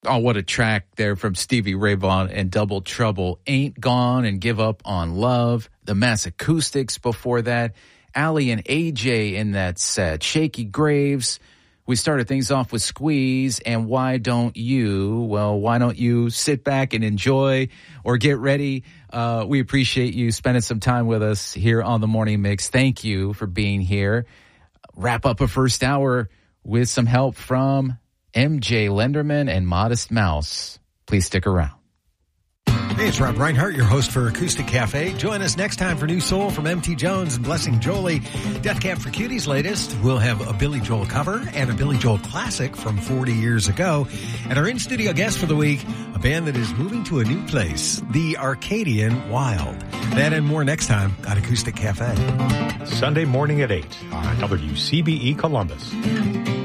Oh, what a track there from Stevie Ray Vaughan and Double Trouble. Ain't Gone and Give Up on Love. The Mass Acoustics before that. Allie and AJ in that set. Shaky Graves. We started things off with Squeeze and Why Don't You? Well, why don't you sit back and enjoy or get ready? We appreciate you spending some time with us here on the Morning Mix. Thank you for being here. Wrap up a first hour with some help from MJ Lenderman and Modest Mouse. Please stick around. Hey, it's Rob Reinhart, your host for Acoustic Cafe. Join us next time for New Soul from M.T. Jones and Blessing Jolie. Death Cab for Cuties latest. We'll have a Billy Joel cover and a Billy Joel classic from 40 years ago. And our in-studio guest for the week, a band that is moving to a new place, the Arcadian Wild. That and more next time on Acoustic Cafe. Sunday morning at 8 on WCBE Columbus.